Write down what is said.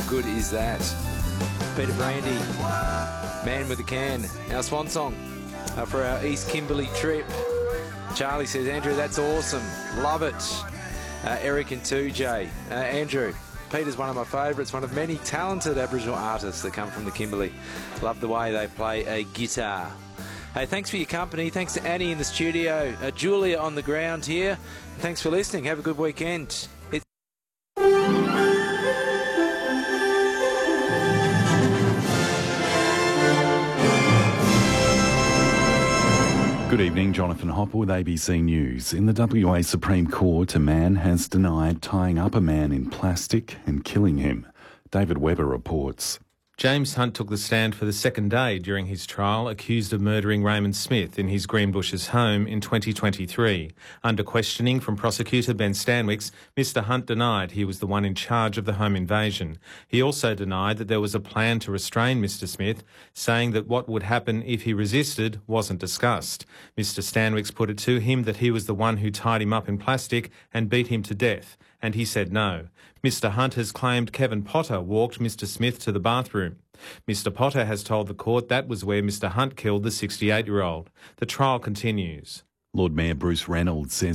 good is that? Peter Brandy, Man with a Can, our swan song for our East Kimberley trip. Charlie says, Andrew, that's awesome. Love it. Eric and 2J. Andrew, Peter's one of my favourites, one of many talented Aboriginal artists that come from the Kimberley. Love the way they play a guitar. Hey, thanks for your company. Thanks to Annie in the studio, Julia on the ground here. Thanks for listening. Have a good weekend. Good evening, Jonathan Hopper with ABC News. In the WA Supreme Court, a man has denied tying up a man in plastic and killing him. David Webber reports. James Hunt took the stand for the second day during his trial, accused of murdering Raymond Smith in his Greenbushes home in 2023. Under questioning from prosecutor Ben Stanwicks, Mr Hunt denied he was the one in charge of the home invasion. He also denied that there was a plan to restrain Mr Smith, saying that what would happen if he resisted wasn't discussed. Mr Stanwicks put it to him that he was the one who tied him up in plastic and beat him to death, and he said no. Mr Hunt has claimed Kevin Potter walked Mr Smith to the bathroom. Mr Potter has told the court that was where Mr Hunt killed the 68-year-old. The trial continues. Lord Mayor Bruce Reynolds says